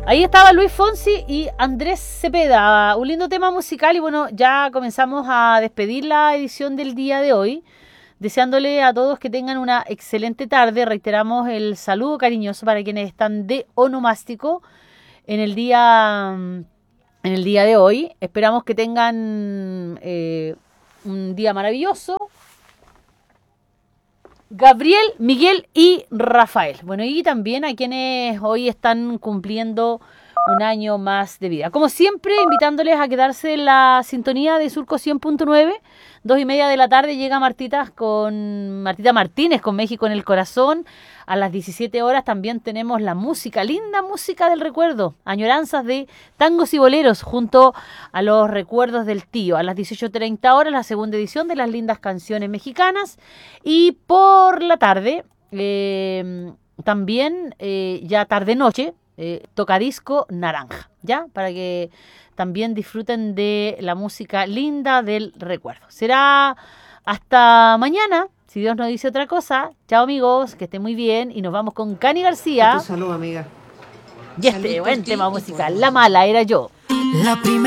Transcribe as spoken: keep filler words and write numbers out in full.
Ahí estaba Luis Fonsi y Andrés Cepeda, un lindo tema musical y bueno, ya comenzamos a despedir la edición del día de hoy, deseándole a todos que tengan una excelente tarde. Reiteramos el saludo cariñoso para quienes están de onomástico en el día, en el día de hoy. Esperamos que tengan eh, un día maravilloso. Gabriel, Miguel y Rafael. Bueno, y también a quienes hoy están cumpliendo un año más de vida. Como siempre, invitándoles a quedarse en la sintonía de Surco cien punto nueve. Dos y media de la tarde llega Martita con Martita Martínez con México en el corazón. A las diecisiete horas también tenemos la música, linda música del recuerdo, añoranzas de tangos y boleros junto a los recuerdos del tío. A las dieciocho treinta horas la segunda edición de las lindas canciones mexicanas. Y por la tarde, eh, también eh, ya tarde-noche, eh, tocadisco naranja, ¿ya? Para que también disfruten de la música linda del recuerdo. Será hasta mañana, si Dios no dice otra cosa. Chao amigos, que estén muy bien y nos vamos con Cani García. A tu salud, amiga. Y este buen tema musical, La Mala era yo. La primera